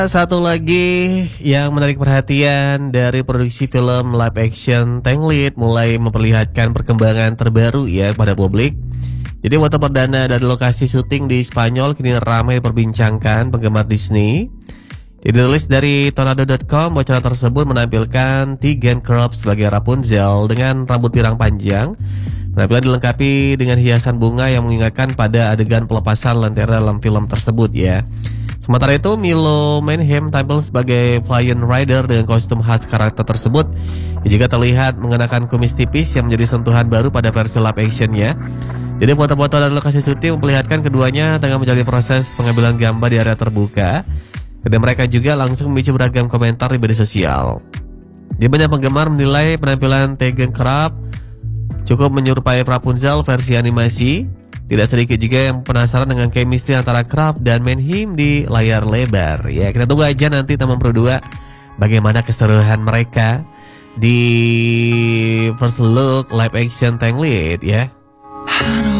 Satu lagi yang menarik perhatian dari produksi film live action Tangled mulai memperlihatkan perkembangan terbaru ya pada publik. Jadi foto perdana dari lokasi syuting di Spanyol kini ramai diperbincangkan penggemar Disney. Dirilis dari Tornado.com, bocoran tersebut menampilkan Tegan Croft sebagai Rapunzel dengan rambut pirang panjang. Penampilan dilengkapi dengan hiasan bunga yang mengingatkan pada adegan pelepasan lentera dalam film tersebut ya. Sementara itu, Milo Manheim tampil sebagai Flying Rider dengan kostum khas karakter tersebut. Ia juga terlihat mengenakan kumis tipis yang menjadi sentuhan baru pada versi live actionnya. Jadi foto-foto dari lokasi syuting memperlihatkan keduanya tengah menjalani proses pengambilan gambar di area terbuka. Dan mereka juga langsung memicu beragam komentar di media sosial. Di banyak penggemar menilai penampilan Tegan Croft cukup menyerupai Rapunzel versi animasi. Tidak sedikit juga yang penasaran dengan chemistry antara Croft dan Manheim di layar lebar. Ya, kita tunggu aja nanti teman Pro 2 bagaimana keseruan mereka di first look live action Tangled ya.